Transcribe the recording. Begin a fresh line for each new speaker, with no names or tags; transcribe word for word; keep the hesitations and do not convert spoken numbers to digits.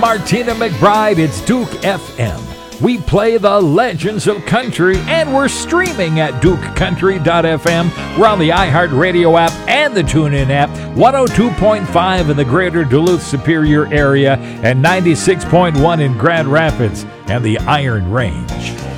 Martina McBride, it's Duke F M. We play the legends of country, and we're streaming at duke country dot f m. We're on the iHeartRadio app and the TuneIn app, one oh two point five in the greater Duluth Superior area, and ninety-six point one in Grand Rapids and the Iron Range.